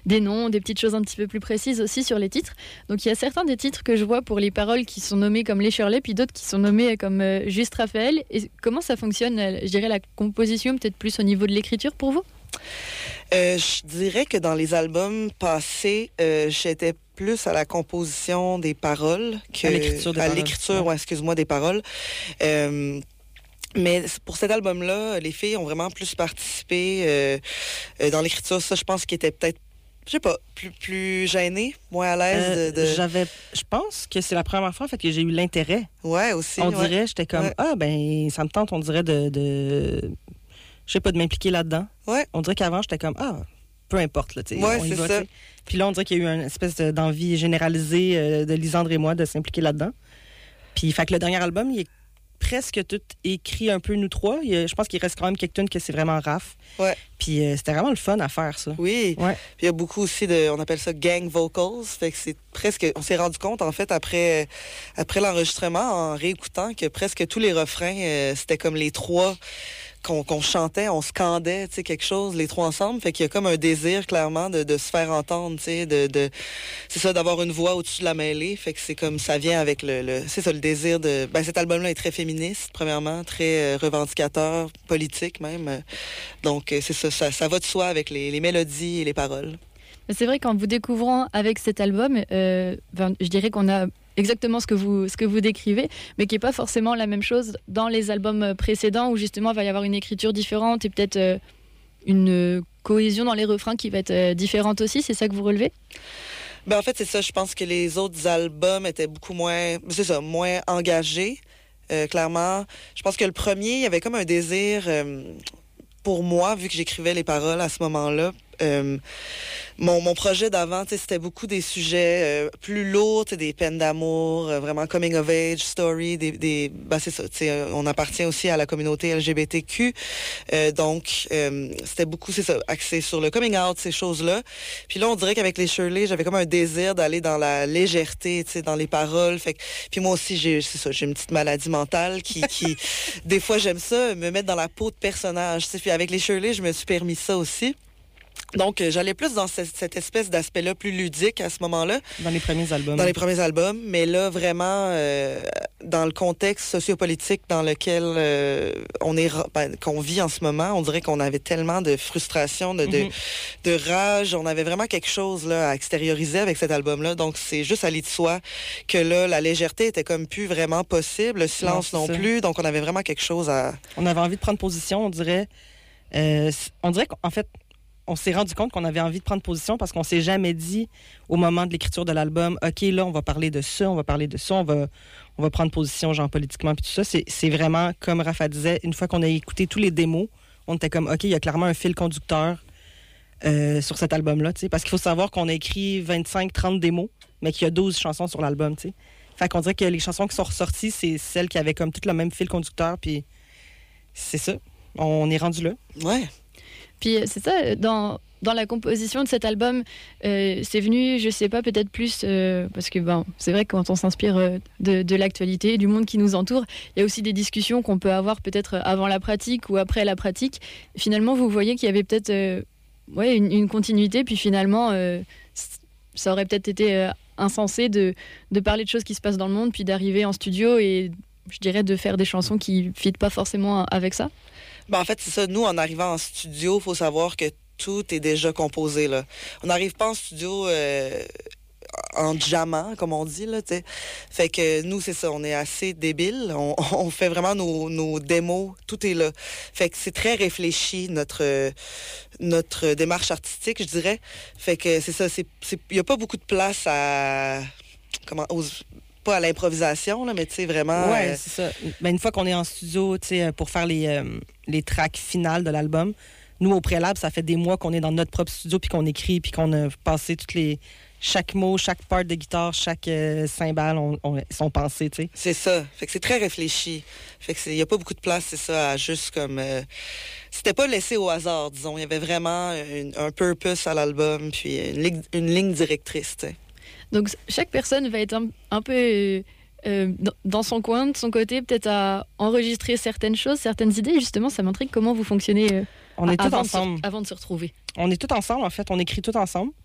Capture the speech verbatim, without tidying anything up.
des noms, des petites choses un petit peu plus précises aussi sur les titres. Donc il y a certains des titres que je vois pour les paroles qui sont nommés comme Les Shirley, puis d'autres qui sont nommés comme euh, juste Raphaël. Et comment ça fonctionne, euh, je dirais, la composition, peut-être plus au niveau de l'écriture pour vous? Euh, je dirais que dans les albums passés, euh, j'étais plus à la composition des paroles que à l'écriture, des à paroles. l'écriture, Ouais. ouais, excuse-moi, des paroles. Euh, mais pour cet album-là, les filles ont vraiment plus participé euh, euh, dans l'écriture. Ça, je pense qu'ils étaient peut-être, je sais pas, plus, plus gênés, moins à l'aise Euh, de, de... J'avais, je pense que c'est la première fois en fait que j'ai eu l'intérêt. Ouais, aussi. On ouais. dirait, j'étais comme Ouais. ah ben ça me tente, on dirait de, de je sais pas, de m'impliquer là-dedans. Ouais. On dirait qu'avant j'étais comme ah peu importe là, tu sais, Ouais, on y c'est va, ça. tu sais. Puis là on dirait qu'il y a eu une espèce de- d'envie généralisée euh, de Lisandre et moi de s'impliquer là-dedans. Puis fait que le dernier album il est presque tout écrit un peu nous trois. Il y a- je pense qu'il reste quand même quelques tunes que c'est vraiment raf. Ouais. Puis euh, c'était vraiment le fun à faire ça. Oui. Ouais. Puis il y a beaucoup aussi de, on appelle ça gang vocals. Fait que c'est presque, on s'est rendu compte en fait après, après l'enregistrement, en réécoutant, que presque tous les refrains, euh, c'était comme les trois qu'on, qu'on chantait, on scandait, tu sais, quelque chose, les trois ensemble. Fait qu'il y a comme un désir clairement de, de se faire entendre, tu sais, de, de, c'est ça, d'avoir une voix au-dessus de la mêlée. Fait que c'est comme ça vient avec le, le c'est ça, le désir de, ben cet album-là est très féministe, premièrement, très euh, revendicateur, politique même. Euh, Donc euh, c'est ça, ça, ça va de soi avec les, les mélodies et les paroles. C'est vrai qu'en vous découvrant avec cet album, euh, ben, je dirais qu'on a exactement ce que vous, ce que vous décrivez, mais qui n'est pas forcément la même chose dans les albums précédents où justement il va y avoir une écriture différente et peut-être euh, une euh, cohésion dans les refrains qui va être euh, différente aussi. C'est ça que vous relevez? Ben en fait, c'est ça. Je pense que les autres albums étaient beaucoup moins, c'est ça, moins engagés, euh, clairement. Je pense que le premier, il y avait comme un désir, euh, pour moi, vu que j'écrivais les paroles à ce moment-là, Euh, mon, mon projet d'avant, c'était beaucoup des sujets euh, plus lourds, des peines d'amour, euh, vraiment coming of age story, des, des ben c'est ça, euh, on appartient aussi à la communauté L G B T Q, euh, donc euh, c'était beaucoup, c'est ça, axé sur le coming out, ces choses-là. Puis là, on dirait qu'avec les Shirley, j'avais comme un désir d'aller dans la légèreté, tu sais, dans les paroles. Fait que, puis moi aussi, j'ai, c'est ça, j'ai une petite maladie mentale qui, qui des fois, j'aime ça, me mettre dans la peau de personnage. Tu sais, puis avec les Shirley, je me suis permis ça aussi. Donc, euh, j'allais plus dans cette, cette espèce d'aspect-là plus ludique à ce moment-là. Dans les premiers albums. Dans les premiers albums. Mais là, vraiment, euh, dans le contexte sociopolitique dans lequel euh, on est, ben, qu'on vit en ce moment, on dirait qu'on avait tellement de frustration, de, mm-hmm. de, de rage. On avait vraiment quelque chose là, à extérioriser avec cet album-là. Donc, c'est juste aller de soi que là, la légèreté était comme plus vraiment possible. Le silence non, non plus. Donc, on avait vraiment quelque chose à... On avait envie de prendre position, on dirait. Euh, on dirait qu'en fait... on s'est rendu compte qu'on avait envie de prendre position parce qu'on s'est jamais dit au moment de l'écriture de l'album, OK, là, on va parler de ça, on va parler de ça, on va, on va prendre position, genre, politiquement, puis tout ça. C'est, c'est vraiment, comme Rapha disait, une fois qu'on a écouté tous les démos, on était comme, OK, il y a clairement un fil conducteur euh, sur cet album-là, tu sais, parce qu'il faut savoir qu'on a écrit vingt-cinq trente démos, mais qu'il y a douze chansons sur l'album, tu sais. Fait qu'on dirait que les chansons qui sont ressorties, c'est celles qui avaient comme tout le même fil conducteur, puis c'est ça. On est rendu là. Ouais. Puis c'est ça, dans, dans la composition de cet album, euh, c'est venu, je sais pas, peut-être plus, euh, parce que ben, c'est vrai que quand on s'inspire euh, de, de l'actualité, du monde qui nous entoure, il y a aussi des discussions qu'on peut avoir peut-être avant la pratique ou après la pratique. Finalement, vous voyez qu'il y avait peut-être euh, ouais, une, une continuité, puis finalement, euh, ça aurait peut-être été euh, insensé de, de parler de choses qui se passent dans le monde, puis d'arriver en studio et, je dirais, de faire des chansons qui ne fitent pas forcément avec ça. Ben, en fait, c'est ça. Nous, en arrivant en studio, il faut savoir que tout est déjà composé, là. On n'arrive pas en studio euh, en jammant, comme on dit, là, tu sais. Fait que nous, c'est ça, on est assez débiles. On, on fait vraiment nos, nos démos. Tout est là. Fait que c'est très réfléchi, notre, notre démarche artistique, je dirais. Fait que c'est ça, c'est, c'est, y a pas beaucoup de place à... Comment... Aux, pas à l'improvisation, là, mais tu sais, vraiment... Ouais, euh... c'est ça. Ben, une fois qu'on est en studio, tu sais, pour faire les, euh, les tracks finales de l'album, nous, au préalable, ça fait des mois qu'on est dans notre propre studio, puis qu'on écrit, puis qu'on a passé toutes les... Chaque mot, chaque part de guitare, chaque euh, cymbale, on, on, sont pensés, tu sais. C'est ça. Fait que c'est très réfléchi. Fait que il y a pas beaucoup de place, c'est ça, à juste comme... Euh... C'était pas laissé au hasard, disons. Il y avait vraiment une, un purpose à l'album, puis une ligne, une ligne directrice, tu sais. Donc, chaque personne va être un, un peu euh, dans son coin, de son côté, peut-être à enregistrer certaines choses, certaines idées. Justement, ça m'intrigue comment vous fonctionnez euh, on est avant, tous ensemble. De se, avant de se retrouver. On est tous ensemble, en fait. On écrit tout ensemble.